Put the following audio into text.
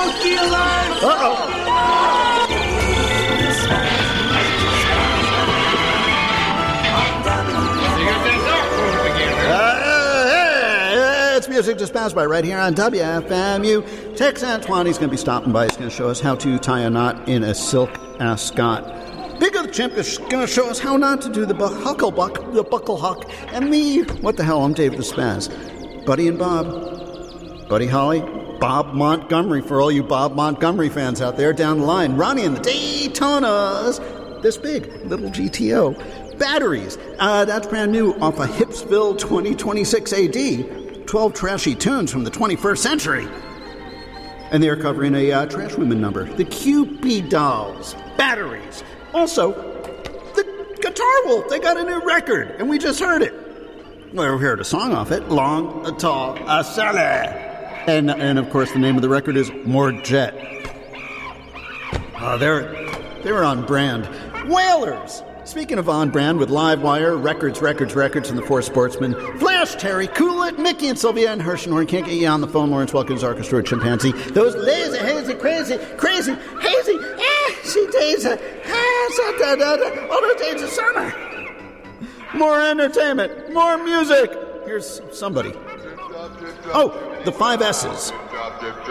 monkey alive! It's Music Dispensed by right here on WFMU. Tex Antoine's going to be stopping by. He's going to show us how to tie a knot in a silk ascot. Big of the Chimp is going to show us how not to do the hucklebuck, the buckle huck, and me. What the hell? I'm Dave the Spaz. Buddy and Bob. Buddy Holly. Bob Montgomery, for all you Bob Montgomery fans out there down the line. Ronnie and the Daytonas. This big, little GTO. Batteries. That's brand new off of Hipsville 2026 AD. 12 trashy tunes from the 21st century. And they're covering a Trash Women number. The QB Dolls. Batteries. Also, the Guitar Wolf. They got a new record, and we just heard it. Well, we heard a song off it. Long, a tall, a Sally. And of course, the name of the record is More Jet. They were on brand. Whalers. Speaking of on brand, with Livewire, Records, and the Four Sportsmen, Flash, Terry, Coolett, Mickey, and Sylvia, and Hershey. Can't get you on the phone. Lawrence Wilkins, Orchestra, Chimpanzee. Those lazy, hazy, crazy, hazy, days, all those days of summer. More entertainment, more music. Here's somebody. Oh, the 5 S's.